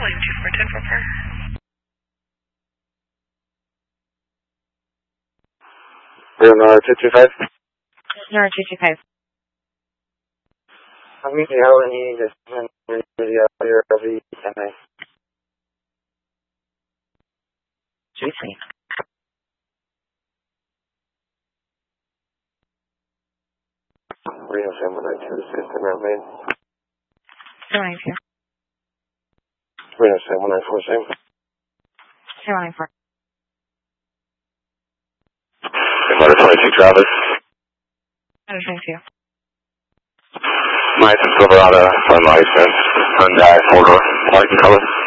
Flying 2410 for par. Nora 225. Nora 225. I'm meeting the LNE just in the RV MA. Juicy. Reno 792 system around main. 792. Reno 794 same. 794. Motor 22 Travis. Motor 22. Nice Silverado, Sun License, Hyundai, 4-door, white in color.